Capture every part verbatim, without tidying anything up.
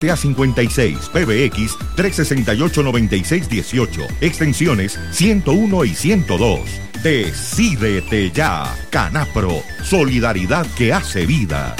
A cincuenta y seis, P B X tres seis ocho, nueve seis uno ocho, extensiones ciento uno y ciento dos. Decídete ya, Canapro, solidaridad que hace vida.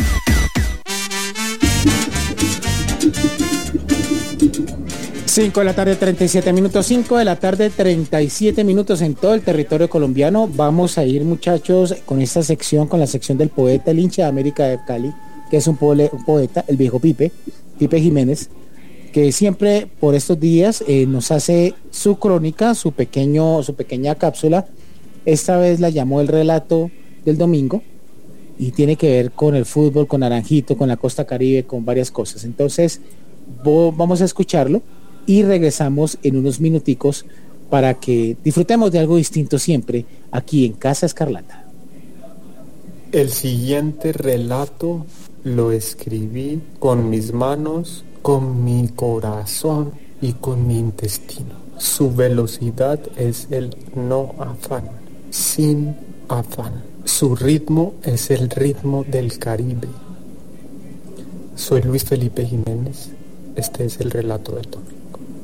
cinco de la tarde, treinta y siete minutos, cinco de la tarde, treinta y siete minutos en todo el territorio colombiano. Vamos a ir, muchachos, con esta sección, con la sección del poeta, el hincha de América de Cali, que es un, pole, un poeta, el viejo Pipe, Pipe Jiménez, que siempre por estos días eh, nos hace su crónica, su pequeño, su pequeña cápsula. Esta vez la llamó el relato del domingo y tiene que ver con el fútbol, con Naranjito, con la Costa Caribe, con varias cosas. Entonces, bo, vamos a escucharlo y regresamos en unos minuticos para que disfrutemos de algo distinto siempre aquí en Casa Escarlata. El siguiente relato lo escribí con mis manos, con mi corazón y con mi intestino. Su velocidad es el no afán, sin afán. Su ritmo es el ritmo del Caribe. Soy Luis Felipe Jiménez. Este es el relato del domingo.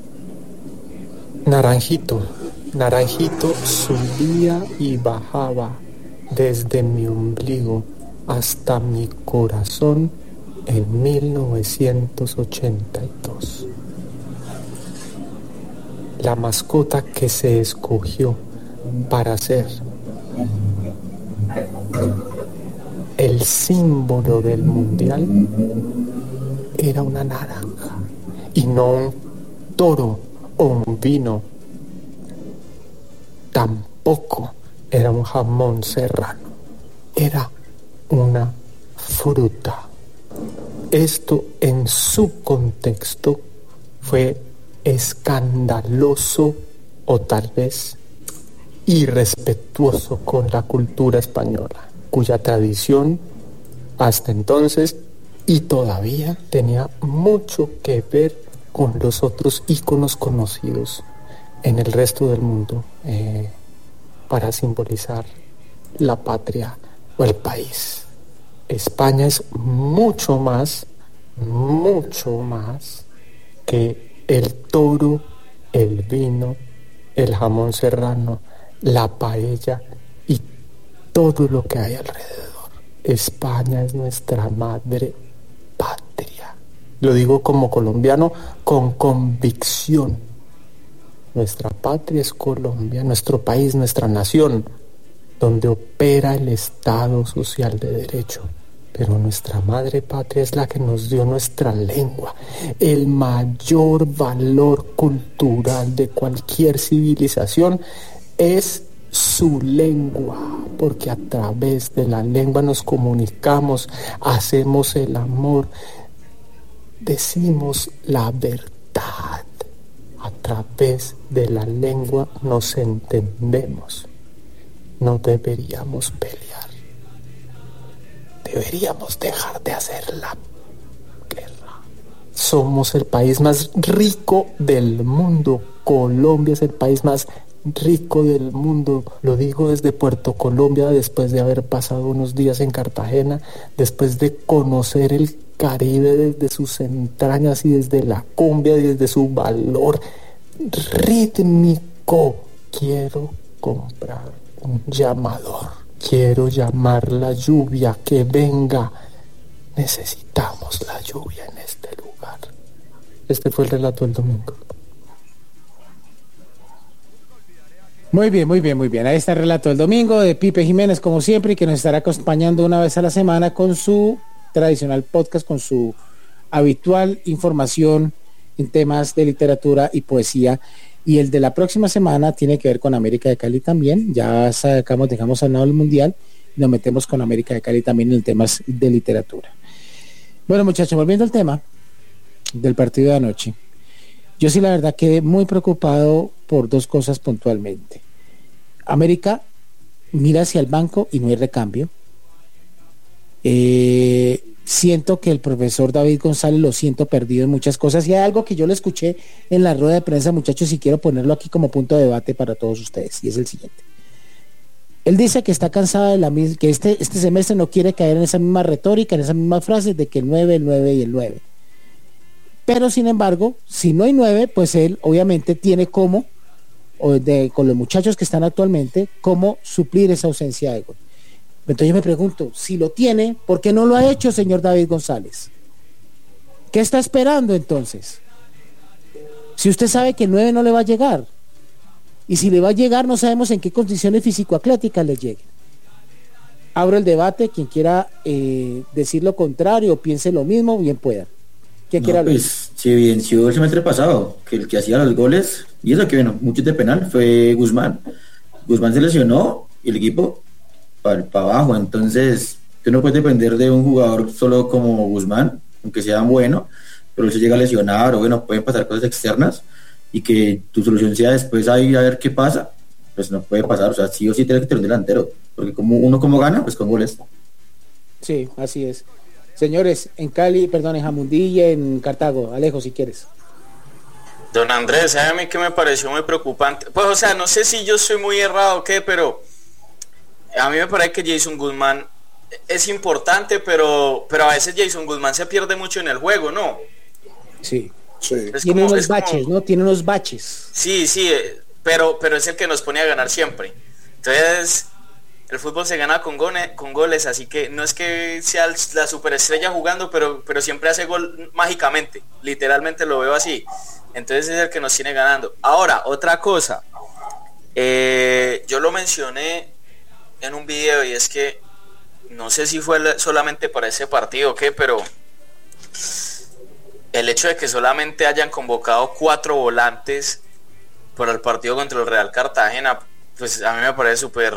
Naranjito, Naranjito subía y bajaba desde mi ombligo hasta mi corazón en mil novecientos ochenta y dos. La mascota que se escogió para ser el símbolo del mundial era una naranja y no un toro o un vino. Tampoco era un jamón serrano, era una fruta. Esto en su contexto fue escandaloso o tal vez irrespetuoso con la cultura española, cuya tradición hasta entonces y todavía tenía mucho que ver con los otros íconos conocidos en el resto del mundo eh, para simbolizar la patria o el país. España es mucho más, mucho más que el toro, el vino, el jamón serrano, la paella y todo lo que hay alrededor. España es nuestra madre patria. Lo digo como colombiano con convicción. Nuestra patria es Colombia, nuestro país, nuestra nación, donde opera el Estado social de derecho. Pero nuestra madre patria es la que nos dio nuestra lengua, el mayor valor cultural de cualquier civilización es su lengua, porque a través de la lengua nos comunicamos, hacemos el amor, decimos la verdad. A través de la lengua nos entendemos. No deberíamos pelear. Deberíamos dejar de hacer la guerra. Somos el país más rico del mundo. Colombia es el país más rico del mundo. Lo digo desde Puerto Colombia, después de haber pasado unos días en Cartagena, después de conocer el Caribe desde sus entrañas y desde la cumbia y desde su valor rítmico. Quiero comprar un llamador. Quiero llamar la lluvia que venga. Necesitamos la lluvia en este lugar. Este fue el relato del domingo. Muy bien, muy bien, muy bien. Ahí está el relato del domingo de Pipe Jiménez, como siempre, y que nos estará acompañando una vez a la semana con su tradicional podcast, con su habitual información en temas de literatura y poesía. Y el de la próxima semana tiene que ver con América de Cali también. Ya sacamos, dejamos al lado el mundial y nos metemos con América de Cali también en temas de literatura. Bueno, muchachos, volviendo al tema del partido de anoche. Yo sí, la verdad, quedé muy preocupado por dos cosas puntualmente. América mira hacia el banco y no hay recambio. Eh, siento que el profesor David González lo siento perdido en muchas cosas, y hay algo que yo le escuché en la rueda de prensa, muchachos, y quiero ponerlo aquí como punto de debate para todos ustedes, y es el siguiente. Él dice que está cansado de la misma, que este, este semestre no quiere caer en esa misma retórica, en esas mismas frases de que el nueve, el nueve y el nueve. Pero sin embargo, si no hay nueve, pues él obviamente tiene como, o de, con los muchachos que están actualmente, cómo suplir esa ausencia de gol. Entonces yo me pregunto, si lo tiene, ¿por qué no lo ha hecho, señor David González? ¿Qué está esperando entonces? Si usted sabe que el nueve no le va a llegar, y si le va a llegar, no sabemos en qué condiciones físico-atléticas le llegue. Abro el debate, quien quiera eh, decir lo contrario o piense lo mismo, bien pueda. ¿Quién no, quiere hablar? Pues se evidenció el semestre pasado que el que hacía los goles, y eso que bueno, muchos de penal, fue Guzmán. Guzmán se lesionó y el equipo para pa abajo, entonces tú no puedes depender de un jugador solo como Guzmán, aunque sea bueno, pero él se llega a lesionar o bueno, pueden pasar cosas externas y que tu solución sea después ahí a ver qué pasa, pues no puede pasar, o sea, sí o sí tienes que tener un delantero, porque como uno como gana, pues con goles. Sí, así es. Señores, en Cali, perdón, en Jamundí y en Cartago, Alejo, si quieres. Don Andrés, a mí que me pareció muy preocupante, pues o sea, no sé si yo soy muy errado o qué, pero a mí me parece que Jason Guzmán es importante, pero pero a veces Jason Guzmán se pierde mucho en el juego, ¿no? Sí. Sí. Es Tiene como, unos es como, baches, ¿no? Tiene unos baches. Sí, sí, pero pero es el que nos pone a ganar siempre. Entonces, el fútbol se gana con, gone, con goles, así que no es que sea la superestrella jugando, pero pero siempre hace gol mágicamente, literalmente lo veo así. Entonces es el que nos tiene ganando. Ahora, otra cosa, eh, yo lo mencioné en un video y es que no sé si fue solamente para ese partido o qué, pero el hecho de que solamente hayan convocado cuatro volantes para el partido contra el Real Cartagena, pues a mí me parece súper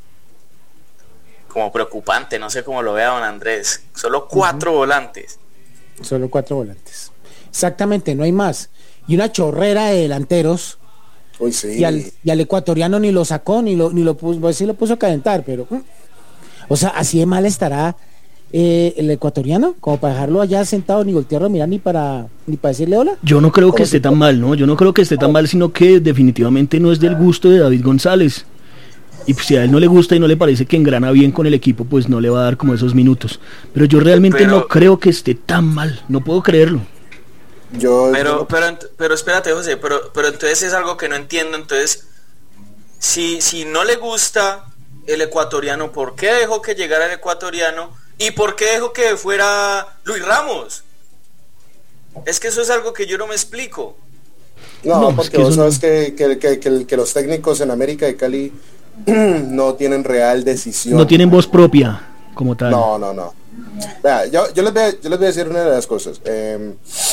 como preocupante, no sé cómo lo vea don Andrés, solo cuatro uh-huh. volantes. Solo cuatro volantes. Exactamente, no hay más. Y una chorrera de delanteros. Uy, sí. Y al, y al ecuatoriano ni lo sacó, ni lo, ni lo puso, pues sí lo puso a calentar, pero o sea, así de mal estará eh, el ecuatoriano, como para dejarlo allá sentado, ni voltearlo a mirar, ni para ni para decirle hola. Yo no creo que esté tan mal, ¿no? Yo no creo que esté tan mal, sino que definitivamente no es del gusto de David González. Y pues si a él no le gusta y no le parece que engrana bien con el equipo, pues no le va a dar como esos minutos. Pero yo realmente pero, no creo que esté tan mal, no puedo creerlo. Yo, pero, yo... pero, pero espérate, José, pero, pero entonces es algo que no entiendo. Entonces, si, si no le gusta el ecuatoriano, ¿por qué dejó que llegara el ecuatoriano? ¿Y por qué dejó que fuera Luis Ramos? Es que eso es algo que yo no me explico. No, no porque es que vos sabes no... que, que, que, que, que los técnicos en América de Cali no tienen real decisión. No tienen voz propia, como tal. No, no, no. Vea, yo, yo, les voy a, yo les voy a decir una de las cosas. Eh,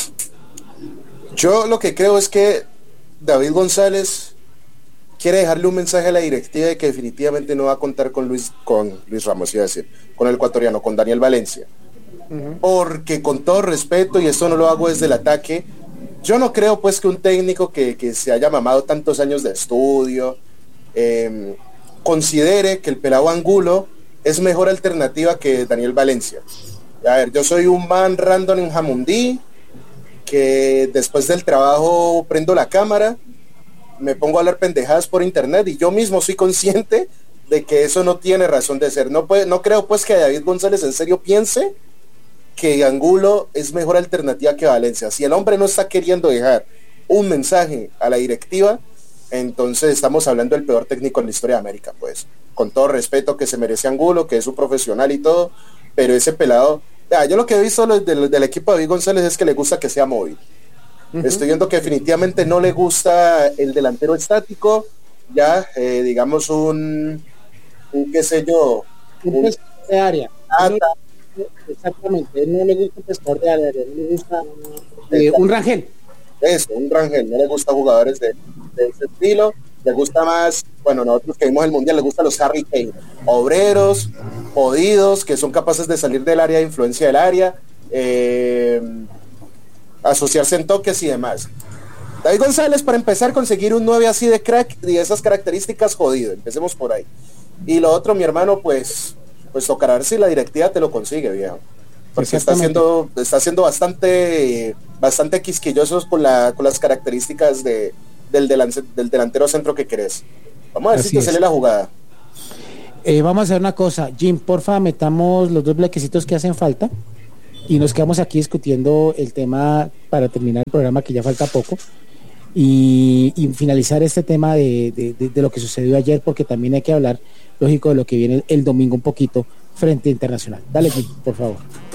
yo lo que creo es que David González quiere dejarle un mensaje a la directiva de que definitivamente no va a contar con Luis, con Luis Ramos, iba a decir, con el ecuatoriano, con Daniel Valencia. Uh-huh. Porque con todo respeto, y esto no lo hago desde el ataque, yo no creo pues que un técnico que, que se haya mamado tantos años de estudio eh, considere que el pelado Angulo es mejor alternativa que Daniel Valencia. A ver, yo soy un man random en Jamundí, que después del trabajo prendo la cámara, me pongo a hablar pendejadas por internet y yo mismo soy consciente de que eso no tiene razón de ser. No, puede, no creo pues que David González en serio piense que Angulo es mejor alternativa que Valencia. Si el hombre no está queriendo dejar un mensaje a la directiva, entonces estamos hablando del peor técnico en la historia de América, pues. Con todo respeto que se merece Angulo, que es un profesional y todo, pero ese pelado, ya, yo lo que he visto del, del equipo de David González es que le gusta que sea móvil. Uh-huh. Estoy viendo que definitivamente no le gusta el delantero estático, ya, eh, digamos un, un qué sé yo, un, un de área. Ata, exactamente, no le gusta un pescador de área, le gusta eh, un Rangel. Eso, un Rangel, no le gusta jugadores de, de ese estilo, le gusta más, bueno, nosotros que vimos el mundial, le gusta los Harry Kane, obreros, jodidos, que son capaces de salir del área, de influencia del área, eh, asociarse en toques y demás. David González, para empezar, conseguir un nueve así de crack y de esas características, jodido, empecemos por ahí. Y lo otro, mi hermano, pues, pues tocará ver si la directiva te lo consigue, viejo. Porque está haciendo, está haciendo bastante, bastante quisquillosos con la, con las características de, del, delante, del delantero centro que querés. Vamos a ver así si te sale la jugada. Eh, vamos a hacer una cosa, Jim, porfa, metamos los dos bloquecitos que hacen falta. y nos quedamos aquí discutiendo el tema para terminar el programa, que ya falta poco, y, y finalizar este tema de, de, de, de lo que sucedió ayer, porque también hay que hablar, lógico, de lo que viene el, el domingo un poquito frente a Internacional. Dale, Jim, por favor.